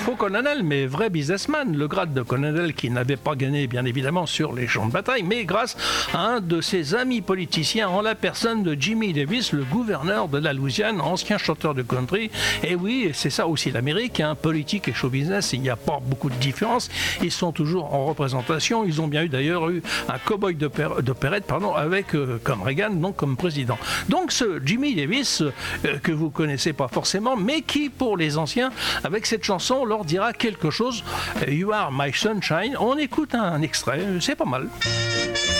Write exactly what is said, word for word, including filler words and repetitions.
faux colonel, mais vrai businessman. Le grade de colonel qui n'avait pas gagné, bien évidemment, sur les champs de bataille, mais grâce à un de ses amis politiciens en la personne de Jimmy Davis, le gouverneur de la Louisiane, ancien chanteur de country. Et oui, c'est ça aussi l'Amérique, hein, politique et show business, il n'y a pas beaucoup de différence. Ils sont toujours en représentation. Ils ont bien eu d'ailleurs eu un cow-boy d'opérette, pardon, avec euh, comme Reagan, donc comme président. Donc ce Jimmy Davis, euh, que vous connaissez pas forcément, mais qui pour les anciens, avec cette chanson, leur dira quelque chose. You are my sunshine. On écoute un extrait, c'est pas mal.